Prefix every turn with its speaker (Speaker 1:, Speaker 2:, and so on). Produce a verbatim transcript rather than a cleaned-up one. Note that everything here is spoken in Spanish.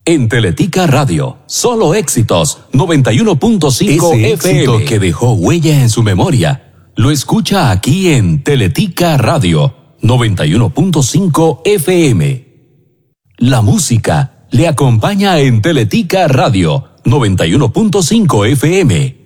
Speaker 1: En Teletica Radio, solo éxitos, noventa y uno punto cinco
Speaker 2: Ese
Speaker 1: F M.
Speaker 2: éxito
Speaker 1: que dejó huella en su memoria. Lo escucha aquí en Teletica Radio, noventa y uno punto cinco F M. La música le acompaña en Teletica Radio, noventa y uno punto cinco F M.